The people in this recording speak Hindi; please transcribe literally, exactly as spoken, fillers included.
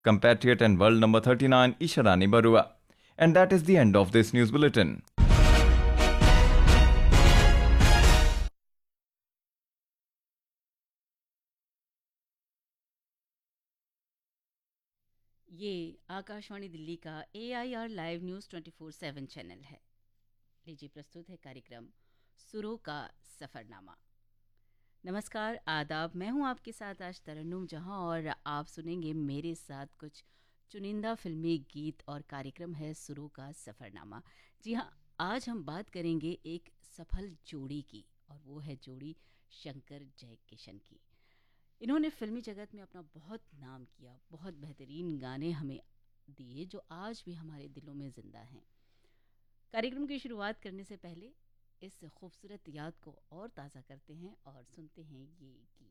compatriot and world number thirty-nine Isharani Barua. And that is the end of this news bulletin. ये आकाशवाणी दिल्ली का ए I R live news twenty four seven channel है। लीजिए प्रस्तुत है कार्यक्रम सुरों का सफ़रनामा। नमस्कार, आदाब। मैं हूं आपके साथ आज तरन्नुम जहां और आप सुनेंगे मेरे साथ कुछ चुनिंदा फिल्मी गीत और कार्यक्रम है सुरों का सफ़रनामा। जी हाँ, आज हम बात करेंगे एक सफल जोड़ी की, और वो है जोड़ी शंकर जयकिशन की। इन्होंने फिल्मी जगत में अपना बहुत नाम किया, बहुत बेहतरीन गाने हमें दिए जो आज भी हमारे दिलों में ज़िंदा हैं। कार्यक्रम की शुरुआत करने से पहले इस खूबसूरत याद को और ताज़ा करते हैं और सुनते हैं ये गीत।